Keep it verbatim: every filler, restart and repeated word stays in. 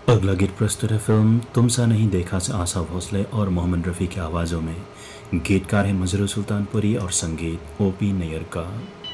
अगला गीत प्रस्तुत है फिल्म तुम सा नहीं देखा से आशा भोसले और मोहम्मद रफ़ी की आवाज़ों में। गीतकार है मजरू सुल्तानपुरी और संगीत ओ पी नैयर का।